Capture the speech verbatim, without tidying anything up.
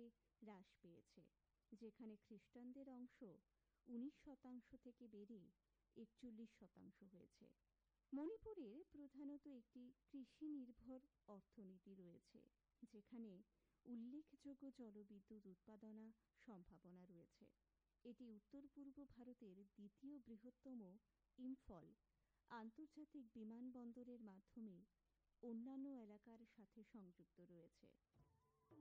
হ্রাস পেয়েছে, যেখানে খ্রিস্টানদের অংশ উনিশ শতাংশ থেকে বেড়ে একচল্লিশ শতাংশ হয়েছে। মণিপুরের প্রধানত একটি কৃষি নির্ভর অর্থনীতি রয়েছে, যেখানে উল্লেখযোগ্য জলবিদ্যুৎ উৎপাদনা সম্ভাবনা রয়েছে। এটি উত্তর পূর্ব ভারতের দ্বিতীয় বৃহত্তম ইম্ফল আন্তর্জাতিক বিমানবন্দরের মাধ্যমে অন্যান্য এলাকার সাথে সংযুক্ত রয়েছে।